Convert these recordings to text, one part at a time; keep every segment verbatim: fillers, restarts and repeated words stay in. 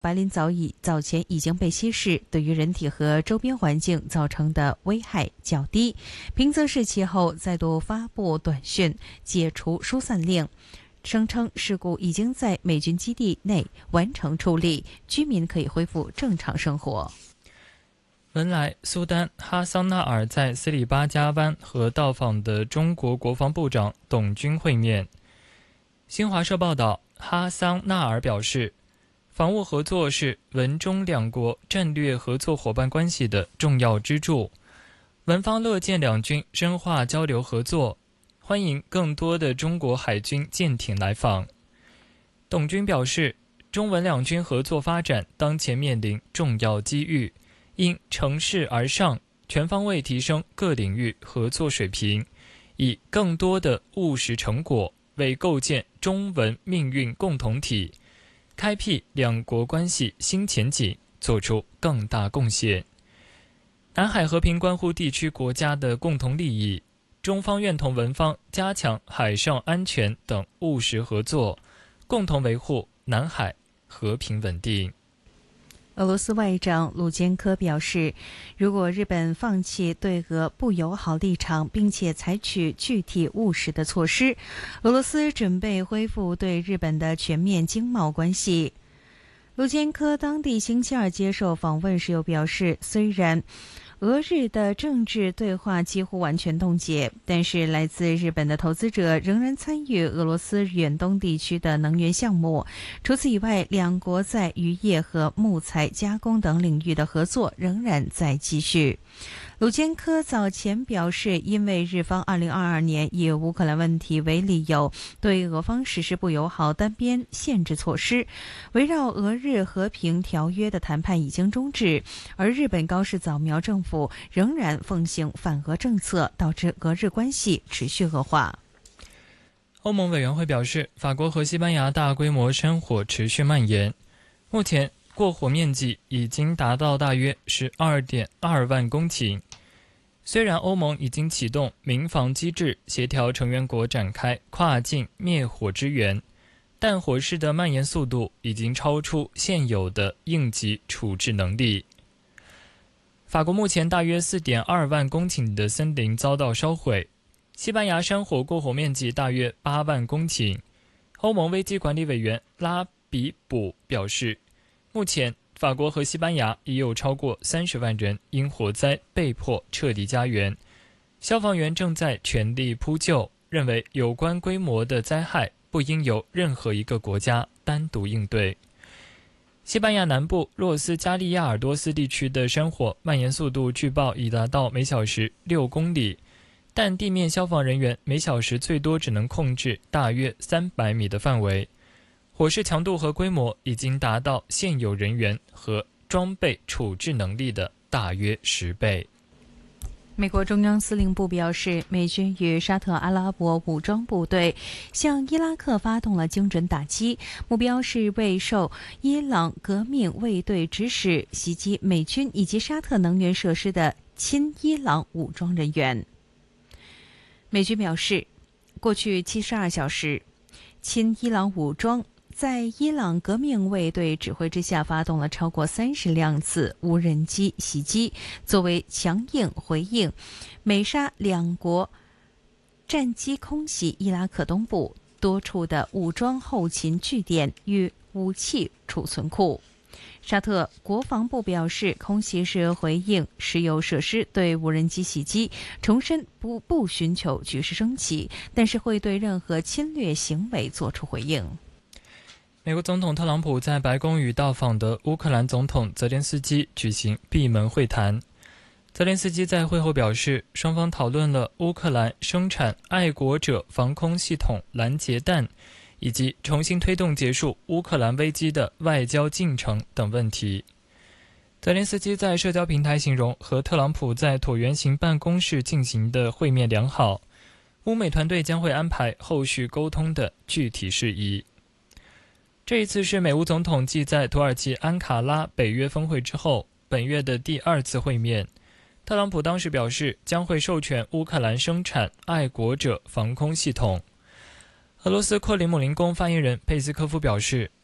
白磷早已早前已经被稀释，对于人体和周边环境造成的危害较低。平泽市其后再度发布短讯，解除疏散令，声称事故已经在美军基地内完成处理，居民可以恢复正常生活。 文莱、苏丹、哈桑纳尔在斯里巴加湾和到访的中国国防部长董军会面。新华社报道，哈桑纳尔表示，防务合作是文中两国战略合作伙伴关系的重要支柱，文方乐见两军深化交流合作，欢迎更多的中国海军舰艇来访。董军表示，中文两军合作发展当前面临重要机遇，应乘势而上，全方位提升各领域合作水平，以更多的务实成果为构建中文命运共同体、开辟两国关系新前景做出更大贡献。南海和平关乎地区国家的共同利益，中方愿同文方加强海上安全等务实合作，共同维护南海和平稳定。 俄罗斯外长鲁坚科表示，如果日本放弃对俄不友好立场，并且采取具体务实的措施，俄罗斯准备恢复对日本的全面经贸关系。鲁坚科当地星期二接受访问时又表示，虽然俄日的政治对话几乎完全冻结，但是来自日本的投资者仍然参与俄罗斯远东地区的能源项目。除此以外，两国在渔业和木材加工等领域的合作仍然在继续。鲁坚科早前表示，因为日方二零二二年以乌克兰问题为理由，对俄方实施不友好单边限制措施，围绕俄日和平条约的谈判已经终止，而日本高市早苗政府仍然奉行反俄政策，导致俄日关系持续恶化。 欧盟委员会表示，法国和西班牙大规模山火持续蔓延，目前过火面积已经达到大约十二点二万公顷。虽然欧盟已经启动民防机制，协调成员国展开跨境灭火支援，但火势的蔓延速度已经超出现有的应急处置能力。法国目前大约 四点二万公顷的森林遭到烧毁，西班牙山火过火面积大约八万公顷。欧盟危机管理委员拉比卜表示，目前法国和西班牙已有超过三十万人因火灾被迫撤离家园，消防员正在全力扑救，认为有关规模的灾害不应由任何一个国家单独应对。西班牙南部洛斯加利亚尔多斯地区的山火蔓延速度据报已达到每小时六公里，但地面消防人员每小时最多只能控制大约三百米的范围。火势强度和规模已经达到现有人员和装备处置能力的大约十倍。 美国中央司令部表示，美军与沙特阿拉伯武装部队向伊拉克发动了精准打击，目标是为受伊朗革命卫队指使袭击美军以及沙特能源设施的亲伊朗武装人员。美军表示，过去七十二小时，亲伊朗武装在伊朗革命卫队指挥之下发动了超过三十辆次无人机袭击，作为强硬回应美沙两国战机空袭伊拉克东部多处的武装后勤据点与武器储存库。沙特国防部表示，空袭是回应石油设施对无人机袭击，重申不不寻求局势升级，但是会对任何侵略行为做出回应。 美国总统特朗普在白宫与到访的乌克兰总统泽连斯基举行闭门会谈。泽连斯基在会后表示，双方讨论了乌克兰生产爱国者防空系统拦截弹，以及重新推动结束乌克兰危机的外交进程等问题。泽连斯基在社交平台形容和特朗普在椭圆形办公室进行的会面良好，乌美团队将会安排后续沟通的具体事宜。这一次是美乌总统继在土耳其安卡拉北约峰会之后本月的第二次会面。特朗普当时表示，将会授权乌克兰生产爱国者防空系统。俄罗斯克里姆林宫发言人佩斯科夫表示，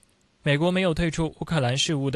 美国没有退出乌克兰事务的